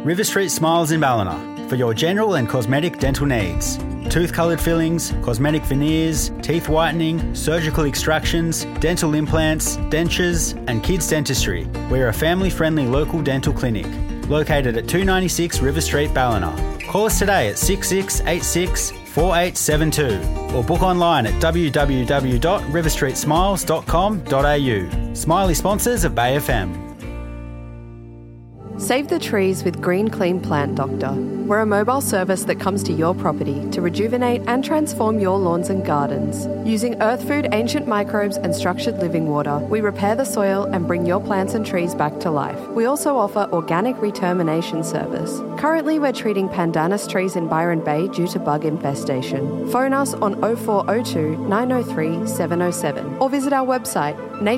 River Street Smiles in Ballina for your general and cosmetic dental needs. Tooth-coloured fillings, cosmetic veneers, teeth whitening, surgical extractions, dental implants, dentures and kids dentistry. We're a family-friendly local dental clinic located at 296 River Street, Ballina. Call us today at 6686 4872 or book online at www.riverstreetsmiles.com.au. Smiley sponsors of Bay FM. Save the trees with Green Clean Plant Doctor. We're a mobile service that comes to your property to rejuvenate and transform your lawns and gardens. Using earth food, ancient microbes and structured living water, we repair the soil and bring your plants and trees back to life. We also offer organic retermination service. Currently, we're treating pandanus trees in Byron Bay due to bug infestation. Phone us on 0402 903 707 or visit our website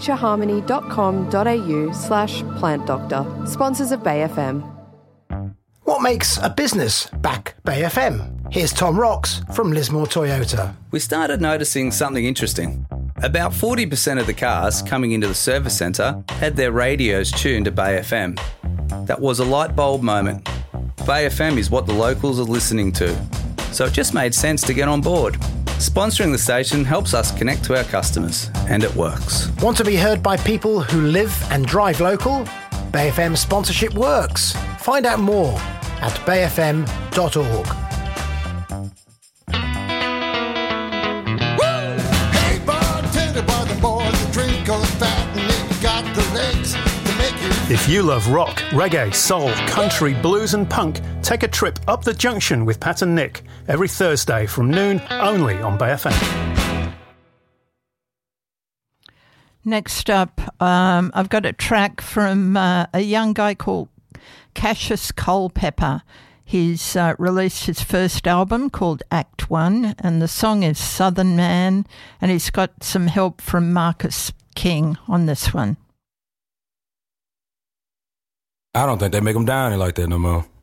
natureharmony.com.au/plant doctor. Sponsors of Bay FM. What makes a business back Bay FM? Here's Tom Rocks from Lismore Toyota. We started noticing something interesting. About 40% of the cars coming into the service centre had their radios tuned to Bay FM. That was a light bulb moment. Bay FM is what the locals are listening to, so it just made sense to get on board. Sponsoring the station helps us connect to our customers, and it works. Want to be heard by people who live and drive local? Bay FM sponsorship works. Find out more at bayfm.org. Hey bartender, buy the boys a drink on fat and then you got the legs to make it. If you love rock, reggae, soul, country, blues and punk, take a trip up the junction with Pat and Nick every Thursday from noon only on Bay FM. Next up, I've got a track from a young guy called Cassius Culpepper. He's released his first album called Act One, and the song is Southern Man, and he's got some help from Marcus King on this one. I don't think they make them down here like that no more.